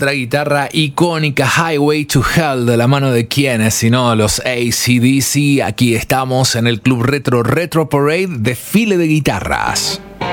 otra guitarra icónica, Highway to Hell, de la mano de quienes, sino los AC/DC. Aquí estamos en el Club Retro Parade, desfile de guitarras.